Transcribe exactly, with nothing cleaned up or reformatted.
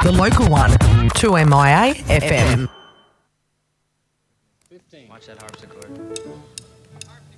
The local one, two M I A F M. Watch that harpsichord.